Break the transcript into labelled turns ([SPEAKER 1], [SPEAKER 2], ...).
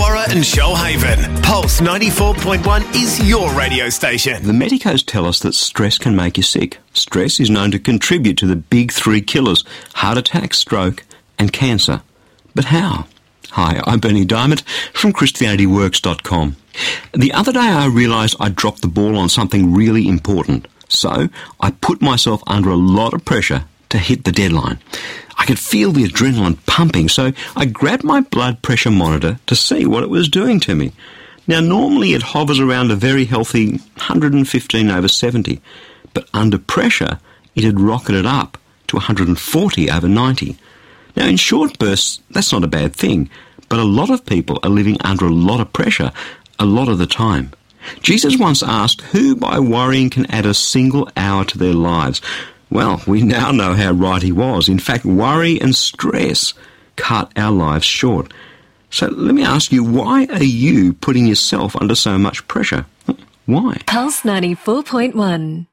[SPEAKER 1] Illawarra and Shoalhaven. Pulse 94.1 is your radio station.
[SPEAKER 2] The medicos tell us that stress can make you sick. Stress is known to contribute to the big three killers: heart attack, stroke and cancer. But how? Hi, I'm Bernie Diamond from ChristianityWorks.com. The other day I realised I dropped the ball on something really important. So I put myself under a lot of pressure to hit the deadline. I could feel the adrenaline pumping, so I grabbed my blood pressure monitor to see what it was doing to me. Now, normally it hovers around a very healthy 115/70, but under pressure it had rocketed up to 140/90. Now, in short bursts, that's not a bad thing, but a lot of people are living under a lot of pressure a lot of the time. Jesus once asked who by worrying can add a single hour to their lives. Well, we now know how right he was. In fact, worry and stress cut our lives short. So let me ask you, why are you putting yourself under so much pressure? Why?
[SPEAKER 3] Pulse 94.1.